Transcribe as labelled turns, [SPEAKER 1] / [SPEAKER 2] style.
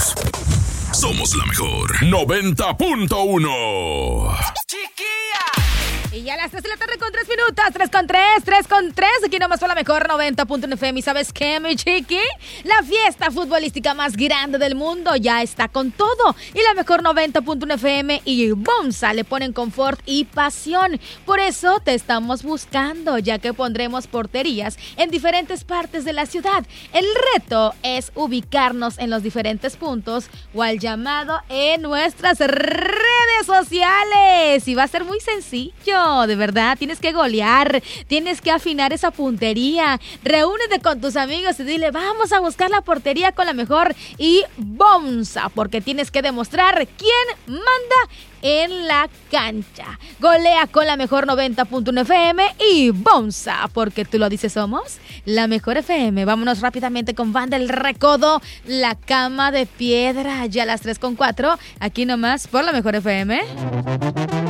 [SPEAKER 1] Somos la mejor 90.1.
[SPEAKER 2] Y ya a las 3 de la tarde con 3 minutos, 3 con 3, aquí nomás por la mejor 90.1 FM. ¿Y sabes qué, mi chiqui? La fiesta futbolística más grande del mundo ya está con todo. Y la mejor 90.1 FM y Bomsa le ponen confort y pasión. Por eso te estamos buscando, ya que pondremos porterías en diferentes partes de la ciudad. El reto es ubicarnos en los diferentes puntos o al llamado en nuestras redes sociales. Y va a ser muy sencillo. De verdad, tienes que golear, tienes que afinar esa puntería. Reúnete con tus amigos y dile, vamos a buscar la portería con la mejor y Bomsa, porque tienes que demostrar quién manda en la cancha. Golea con la mejor 90.1 FM y Bomsa, porque tú lo dices, somos la mejor FM. Vámonos rápidamente con Banda El Recodo, La Cama de Piedra, ya a las 3 con 4, aquí nomás por la mejor FM.